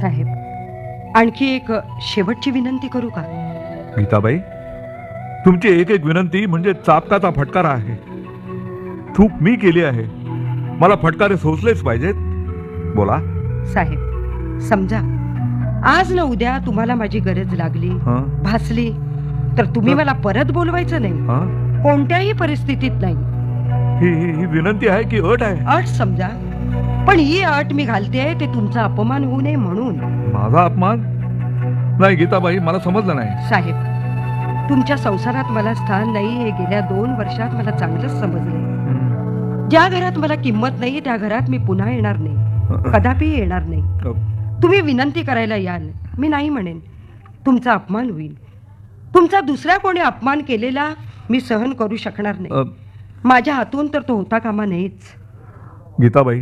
साहेब, आणखी एक शेवटची विनंती करू का? गीताबाई, तुमची एक एक विनंती म्हणजे चापकाचा फटकारा आहे. चूक मी केली आहे, मला फटकारे सोसलेच पाहिजेत. बोला. साहेब, समजा आज ना उद्या तुम्हाला माझी गरज लागली, भासली, तर तुम्ही मला परत बोलवायचं नाही, कोणत्याही परिस्थितीत नाही. ही विनंती आहे की अट आहे? अट समजा, पण ही अट मी घालते ते तुमचा अपमान होऊ नये म्हणून. माझा अपमान नाही गीताबाई, मला समजलं नाही. साहेब, तुमच्या संसारात मला स्थान नाही हे गेल्या 2 वर्षात मला चांगलंच समजले. ज्या घरात मला किंमत नाही त्या घरात मी पुन्हा येणार नाही, कदापि येणार नाही. तुम्ही विनंती करायला याल, मी नाही म्हणेन. तुमचा अपमान होईल. तुमचा दुसऱ्या कोणी अपमान केलेला मी सहन करू शकणार नाही. माझ्या हातून तर तो होता कामा नयेच. गीताबाई,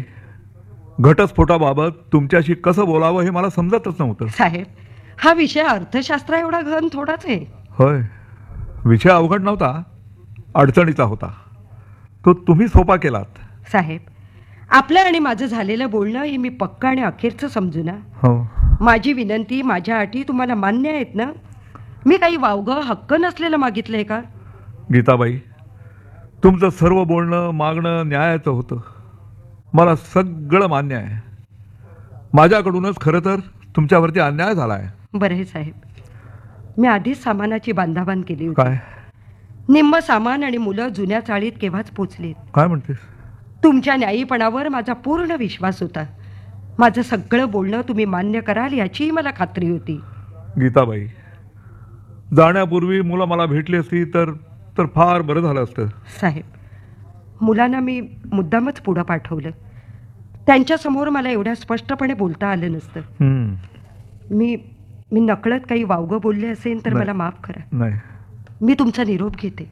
घटस्फोटाबाबत तुमच्याशी कसं बोलावं हे मला समजतच नव्हतं. साहेब, हा विषय अर्थशास्त्रा एवढा घन थोडाच आहे. होय, विषय अवघड नव्हता, अडचणीचा होता. तो तुम्ही सोपा केलात. साहेब, आपलं आणि माझं झालेलं बोलणं हे मी पक्क आणि अखेरचं समजू ना. माझी विनंती, माझ्या अटी तुम्हाला मान्य आहेत ना? मी काही वावगं हक्क नसलेलं मागितलंय का? गीताबाई, तुमचं सर्व बोलणं मागणं न्यायाचं होतं. मला सगळं मान्य आहे. माझ्याकडूनच खरं तर तुमच्यावरती अन्याय झाला आहे. बरं आहे साहेब, मी आधीच सामानाची बांधाबांध केली होती. काय? निम्म सामान आणि मुलं जुन्या चाळीत केव्हाच पोचलीत. काय म्हणतेस? तुमच्या न्यायीपणावर माझा पूर्ण विश्वास होता. माझं सगळं बोलणं तुम्ही मान्य कराल याचीही मला खात्री होती. गीताबाई, जाण्यापूर्वी मुलं मला भेटली असती तर फार बरं झालं असतं. साहेब, मुलांना मी मुद्दामच पुढं पाठवलं. त्यांच्यासमोर मला एवढ्या स्पष्टपणे बोलता आलं नसतं. मी नकळत काही वावगं बोलले असेल तर मला माफ करा. नाही, मी तुमचा निरोप घेते.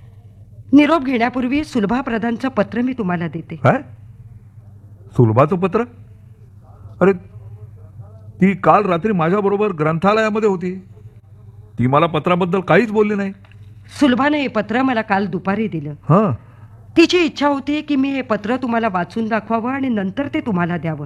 निरोप घेण्यापूर्वी सुलभा प्रधानचं पत्र मी तुम्हाला देते. काय? सुलभाचं पत्र? अरे, ती काल रात्री माझ्याबरोबर ग्रंथालयामध्ये होती. ती मला पत्राबद्दल काहीच बोलली नाही. सुलभाने हे पत्र मला काल दुपारी दिलं. तिची इच्छा होती की मी हे पत्र तुम्हाला वाचून दाखवावं आणि नंतर ते तुम्हाला द्यावं.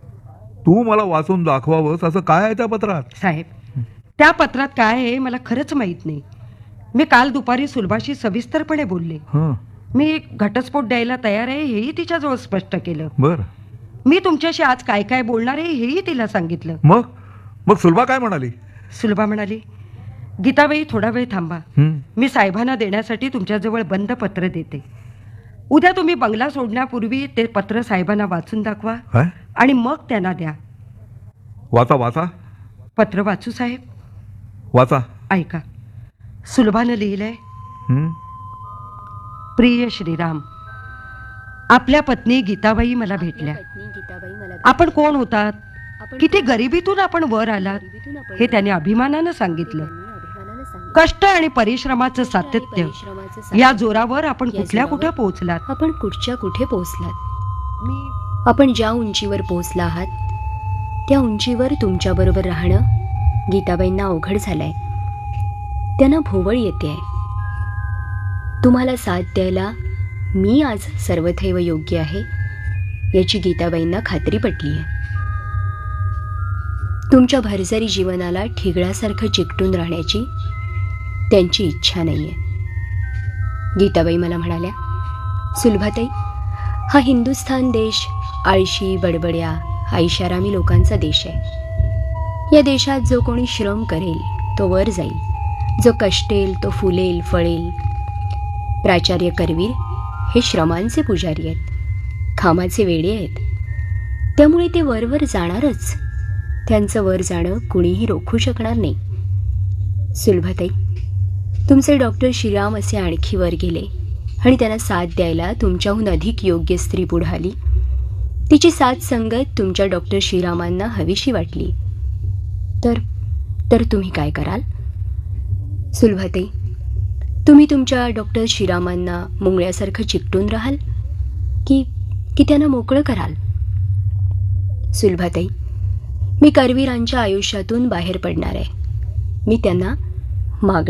तू मला वाचून दाखवावंस असं काय आहे त्या पत्रात? साहेब, त्या पत्रात काय आहे मला खरंच माहीत नाही. मी काल दुपारी सुलभाशी सविस्तरपणे बोलले. मी घटस्फोट द्यायला तयार आहे हेही तिच्याजवळ स्पष्ट केलं. बरं. मी तुमच्याशी आज काय काय बोलणार आहे हेही तिला सांगितलं. मग सुलभा काय म्हणाली? सुलभा म्हणाली, गीताबाई थोडा वेळ थांबा, मी साहेबांना देण्यासाठी तुमच्याजवळ बंद पत्र देते. उद्या तुम्ही बंगला सोडण्यापूर्वी ते पत्र साहेबांना वाचून दाखवा आणि मग त्यांना द्या. वाचा. पत्र वाचू साहेब? वाचा. ऐका. सुलभानं लिहिलंय, प्रिय श्रीराम, आपल्या पत्नी गीताबाई मला भेटल्या. आपण कोण होतात, किती गरिबीतून आपण वर आलात हे त्याने अभिमानानं सांगितलं. कष्ट आणि परिश्रमाचं सातत्य या जोरावर आपण कुठे पोहोचलात. आपण कुठे पोहोचलात. आपण ज्या उंचीवर पोहोचला आहात त्या उंचीवर तुमच्याबरोबर राहणं गीताबाईंना अवघड झालंय. त्यांना भोवळ येते. तुम्हाला साथ द्यायला मी आज सर्वथैव योग्य आहे याची गीताबाईंना खात्री पटली आहे. तुमच्या भरजरी जीवनाला ठिगळासारखं चिकटून राहण्याची त्यांची इच्छा नाहीये. गीताबाई मला म्हणाल्या, सुलभाताई, हा हिंदुस्थान देश आळशी, बडबड्या, ऐशारामी लोकांचा देश आहे. या देशात जो कोणी श्रम करेल तो वर जाईल, जो कष्टेल तो फुलेल फळेल. प्राचार्य करवीर हे श्रमांचे पुजारी आहेत, खामाचे वेडे आहेत. त्यामुळे ते वरवर जाणारच. त्यांचं वर जाणं कुणीही रोखू शकणार नाही. सुलभाताई, तुमचे डॉक्टर श्रीराम असे आणखी वर गेले आणि त्यांना साथ द्यायला तुमच्याहून अधिक योग्य स्त्री पुढे आली. तिची साथ संगत तुमच्या डॉक्टर श्रीरामांना हवीशी वाटली तर तुम्ही काय कराल? सुलभाताई, तुम्ही तुमच्या डॉक्टर श्रीरामांना मुंगळ्यासारखं चिकटून राहाल की त्यांना मोकळं कराल? सुलभाताई, मी करवीरांच्या आयुष्यातून बाहेर पडणार आहे. मी त्यांना माग